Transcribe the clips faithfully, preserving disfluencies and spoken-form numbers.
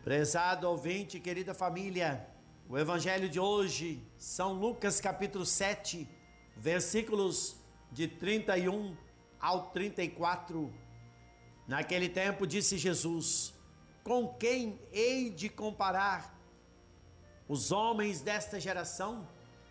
Prezado ouvinte, querida família, o evangelho de hoje, São Lucas capítulo sete, versículos de trinta e um ao trinta e quatro. Naquele tempo disse Jesus: com quem hei de comparar os homens desta geração?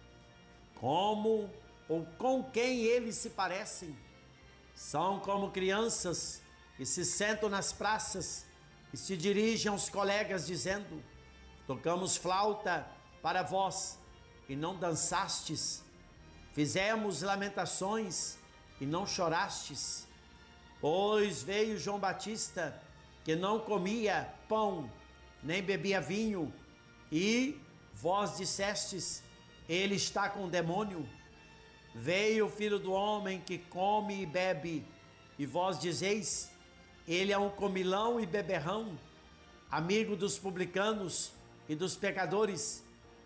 Como ou com quem eles se parecem? São como crianças que se sentam nas praças e se dirigem aos colegas dizendo: tocamos flauta para vós e não dançastes, fizemos lamentações e não chorastes. Pois veio João Batista, que não comia pão nem bebia vinho, e vós dissestes: ele está com demônio. Veio o Filho do Homem, que come e bebe, e vós dizeis: ele é um comilão e beberrão, amigo dos publicanos e dos pecadores.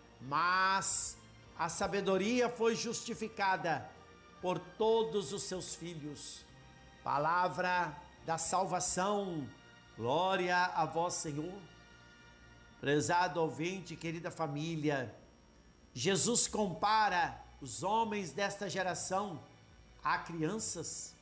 Mas a sabedoria foi justificada por todos os seus filhos. Palavra da salvação. Glória a vós, Senhor. Prezado ouvinte, querida família, Jesus compara os homens desta geração a crianças.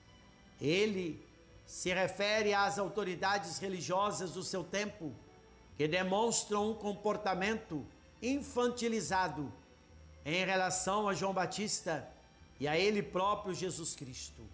Ele se refere às autoridades religiosas do seu tempo, que demonstram um comportamento infantilizado em relação a João Batista e a ele próprio, Jesus Cristo.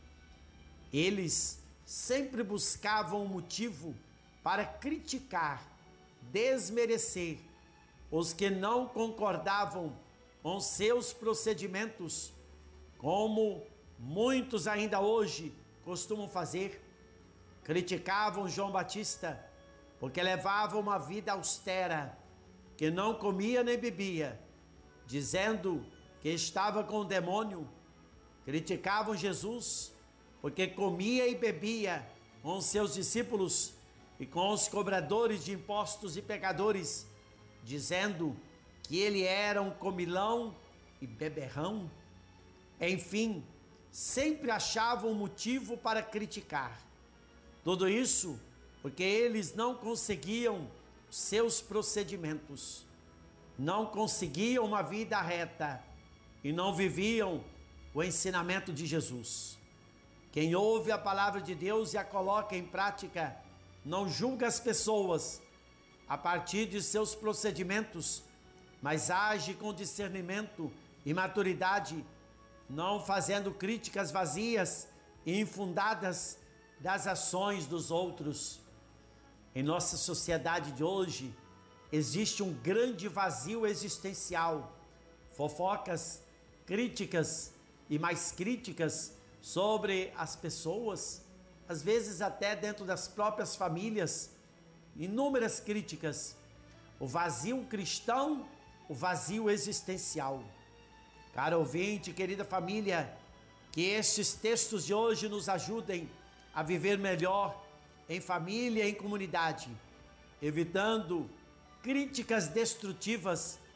Eles sempre buscavam um motivo para criticar, desmerecer os que não concordavam com seus procedimentos, como muitos ainda hoje costumam fazer. Criticavam João Batista porque levava uma vida austera, que não comia nem bebia, dizendo que estava com o demônio. Criticavam Jesus porque comia e bebia com seus discípulos e com os cobradores de impostos e pecadores, dizendo que ele era um comilão e beberrão. Enfim, sempre achavam motivo para criticar. Tudo isso porque eles não conseguiam seus procedimentos, não conseguiam uma vida reta e não viviam o ensinamento de Jesus. Quem ouve a palavra de Deus e a coloca em prática não julga as pessoas a partir de seus procedimentos, mas age com discernimento e maturidade, não fazendo críticas vazias e infundadas das ações dos outros. Em nossa sociedade de hoje existe um grande vazio existencial, fofocas, críticas e mais críticas sobre as pessoas, às vezes até dentro das próprias famílias, inúmeras críticas. O vazio cristão, o vazio existencial. Caro ouvinte, querida família, que estes textos de hoje nos ajudem a viver melhor em família e em comunidade, evitando críticas destrutivas